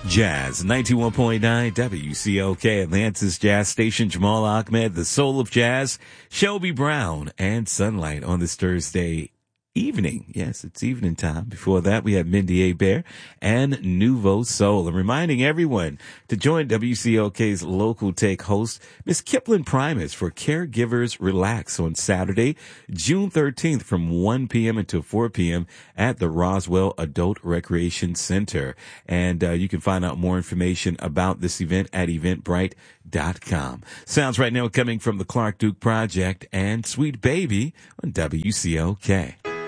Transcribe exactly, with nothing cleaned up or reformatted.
Jazz, ninety-one point nine W C O K, Atlantis Jazz Station. Jamal Ahmed, the soul of jazz. Shelby Brown and Sunlight on this Thursday evening. Yes, it's evening time. Before that, we have Mindy Bear and Nouveau Soul. I'm reminding everyone to join W C O K's local take host, Miss Kipling Primus, for Caregivers Relax on Saturday, June thirteenth from one p.m. until four p.m. at the Roswell Adult Recreation Center. And uh, you can find out more information about this event at eventbrite dot com. Sounds right now coming from the Clark Duke Project and Sweet Baby on W C O K.